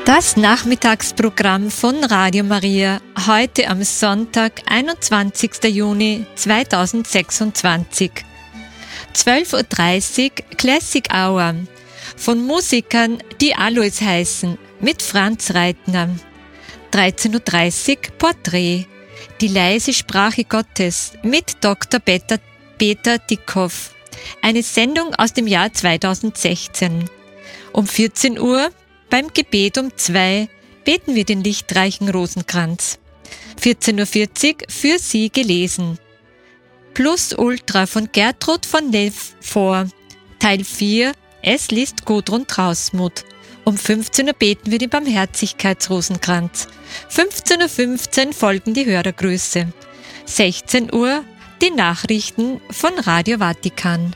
Das Nachmittagsprogramm von Radio Maria, heute am Sonntag, 21. Juni 2026. 12.30 Uhr Classic Hour von Musikern, die Alois heißen, mit Franz Reitner. 13.30 Uhr Porträt, die leise Sprache Gottes mit Dr. Peter Dickhoff. Eine Sendung aus dem Jahr 2016. Um 14 Uhr beim Gebet um 2 beten wir den lichtreichen Rosenkranz. 14.40 Uhr für Sie gelesen. Plus Ultra von Gertrud von Neff vor. Teil 4, es liest Gudrun Trausmuth. Um 15 Uhr beten wir den Barmherzigkeitsrosenkranz. 15.15 Uhr folgen die Hörergrüße. 16 Uhr die Nachrichten von Radio Vatikan.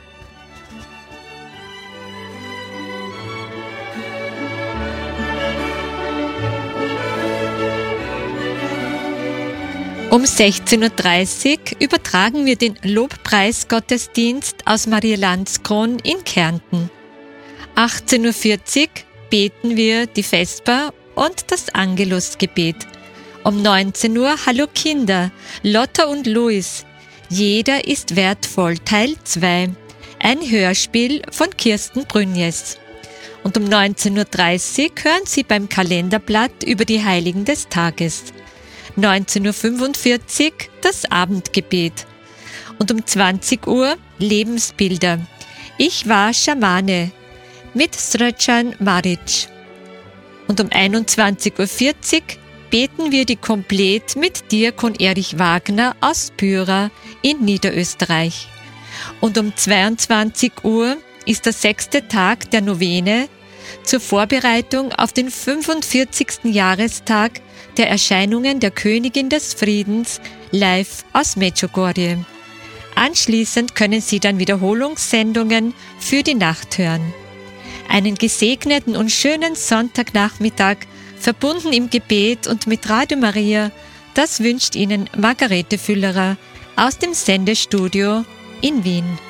Um 16.30 Uhr übertragen wir den Lobpreisgottesdienst aus Maria-Landskron in Kärnten. 18.40 Uhr beten wir die Vesper und das Angelusgebet. Um 19 Uhr Hallo Kinder, Lotta und Luis. Jeder ist wertvoll, Teil 2. Ein Hörspiel von Kirsten Brünjes. Und um 19.30 Uhr hören Sie beim Kalenderblatt über die Heiligen des Tages. 19.45 Uhr das Abendgebet. Und um 20 Uhr Lebensbilder. Ich war Schamane mit Srećan Marić. Und um 21.40 Uhr beten wir die Komplett mit Diakon Erich Wagner aus Büra in Niederösterreich. Und um 22 Uhr ist der 6. Tag der Novene zur Vorbereitung auf den 45. Jahrestag der Erscheinungen der Königin des Friedens live aus Medjugorje. Anschließend können Sie dann Wiederholungssendungen für die Nacht hören. Einen gesegneten und schönen Sonntagnachmittag, verbunden im Gebet und mit Radio Maria, das wünscht Ihnen Margarete Füllerer aus dem Sendestudio in Wien.